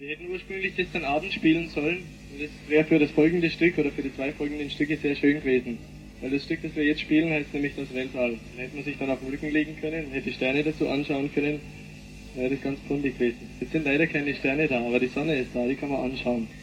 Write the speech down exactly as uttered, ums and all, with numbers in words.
Wir hätten ursprünglich das dann abends spielen sollen. Das wäre für das folgende Stück oder für die zwei folgenden Stücke sehr schön gewesen. Weil das Stück, das wir jetzt spielen, heißt nämlich das Weltall. Da hätte man sich dann auf den Rücken legen können, hätte Sterne dazu anschauen können. Da wäre das ganz kundig gewesen. Jetzt sind leider keine Sterne da, aber die Sonne ist da, die kann man anschauen.